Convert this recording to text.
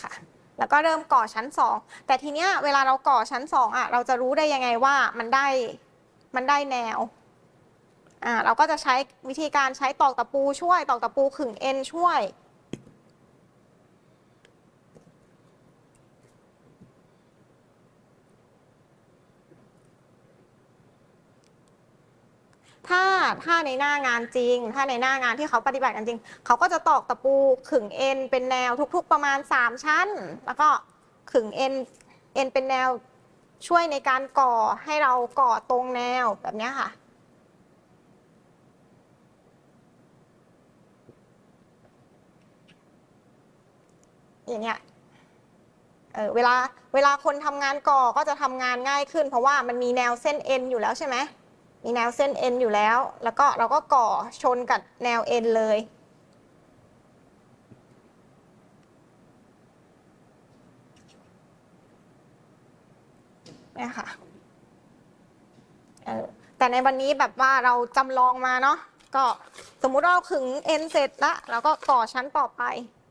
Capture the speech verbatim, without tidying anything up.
ค่ะแล้วก็เริ่มก่อชั้นสองแต่ทีเนี้ยเวลาเราก่อชั้นสองอ่ะเราจะรู้ได้ยังไงว่ามันได้มันได้แนวอ่าเราก็จะใช้วิธีการใช้ตอกตะปูช่วยตอกตะปูขึงเอ็นช่วยถ้าถ้าในหน้างานจริงถ้าในหน้างานที่เขาปฏิบัติกันจริงเขาก็จะตอกตะปูขึงเอ็นเป็นแนวทุกๆประมาณสามชั้นแล้วก็ขึงเอ็นเอ็นเป็นแนวช่วยในการก่อให้เราก่อตรงแนวแบบนี้ค่ะอย่างเงี้ยเออเวลาเวลาคนทำงานก่อก็จะทำงานง่ายขึ้นเพราะว่ามันมีแนวเส้นเอ็นอยู่แล้วใช่ไหมมีแนวเส้นเอ็นอยู่แล้วแล้วก็เราก็ก่อชนกับแนวเอ็นเลยเนี่ยค่ะเออแต่ในวันนี้แบบว่าเราจำลองมาเนาะก็สมมุติเราขึงเอ็นเสร็จแล้วเราก็ก่อชั้นต่อไป